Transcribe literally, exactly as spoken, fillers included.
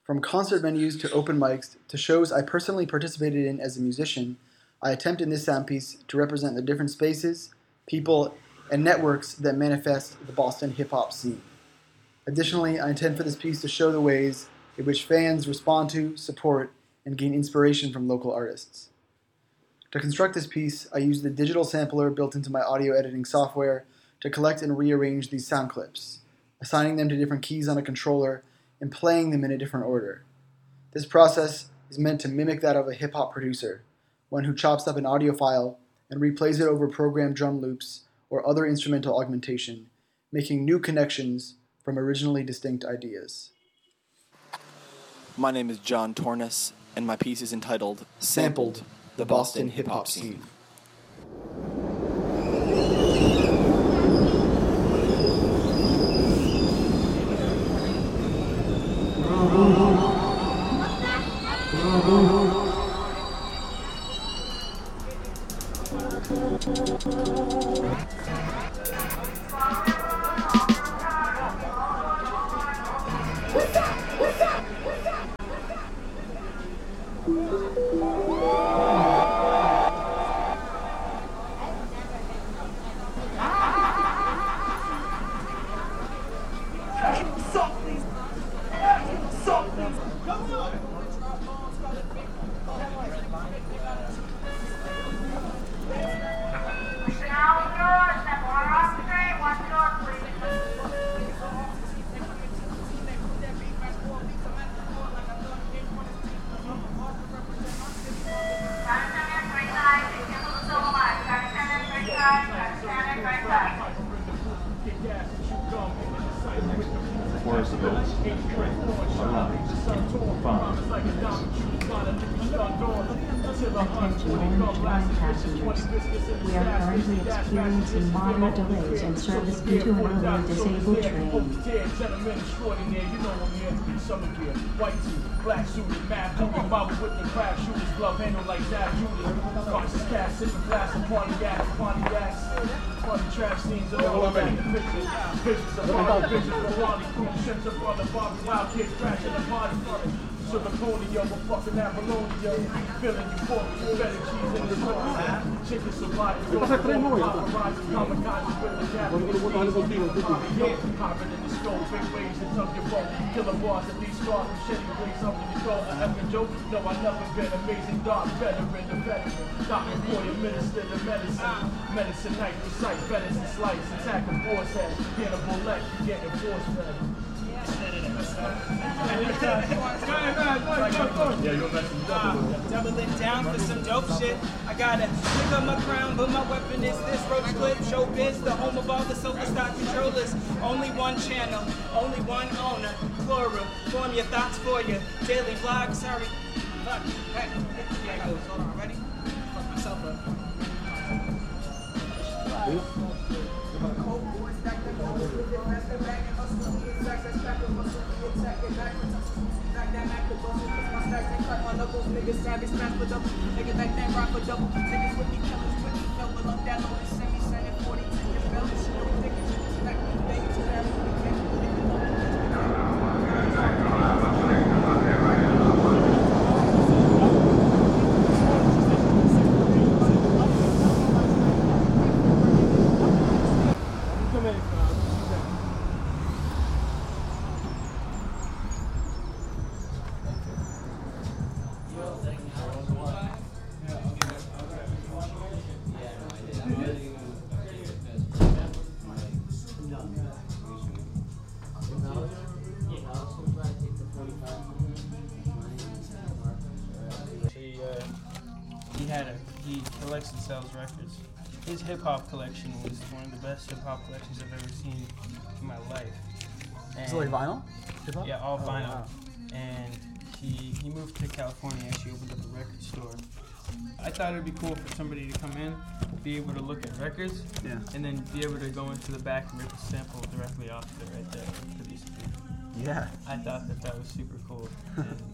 From concert venues to open mics to shows I personally participated in as a musician, I attempt in this sound piece to represent the different spaces, people, and networks that manifest the Boston hip-hop scene. Additionally, I intend for this piece to show the ways in which fans respond to, support, and gain inspiration from local artists. To construct this piece, I used the digital sampler built into my audio editing software to collect and rearrange these sound clips, assigning them to different keys on a controller and playing them in a different order. This process is meant to mimic that of a hip-hop producer, one who chops up an audio file and replays it over programmed drum loops or other instrumental augmentation, making new connections from originally distinct ideas. My name is John Tornes, and my piece is entitled Sampled, the Boston Hip-Hop Scene. Where's the bill? Attention all train passengers. We are currently experiencing minor delays in service due to an early disabled train. White suit, black suited, mad booty, mama with the crab shooters, glove handle like that, Judas. Cautious cast, sipping glass and Pontiacs, Pontiacs. Party trash scenes of all the pictures. Visions of party, visions of Wally Coon, ships up on the Bobby Wild kids crashing the party front. So the pony, yo, we're fucking Apollonia. Feeling euphoric, better cheese in the sauce. Chicken survive, go to the rise, kamikaze with the Japanese. Hopping in the stove, big waves that tug your boat. Killer bars and these scars from shitty ways up in your throat. A effing joke? No, I never been amazing dark veteran, the veteran. Doctor boy, administer the medicine. Medicine night, recite, venison slice. Attack a boar's head. Cannibal leg, you getting force fed. Doubling down for some dope shit. I gotta pick up my crown, but my weapon is this roach clip. Showbiz, the home of all the silver stock controllers. Only one channel, only one owner. Plural, form your thoughts for you. Daily vlog, sorry. Fuck. Hey, here I go. Hold on, ready? Fuck myself up. Niggas savage, smash for double. Niggas like that rock for double. Niggas with me, killers with me. Fell below that low. They send me, send it forty. Your belly, shit, ridiculous. Like, baby, to that. He, uh, he had a, he collects and sells records. His hip hop collection was one of the best hip hop collections I've ever seen in my life. And Is it like vinyl? Hip-hop? yeah, all Oh, vinyl. wow. And he he moved to California and actually opened up a record store. I thought it'd be cool for somebody to come in, be able to look at records, Yeah. and then be able to go into the back and rip a sample directly off of it right there. Pretty sweet. Yeah. I thought that that was super cool. And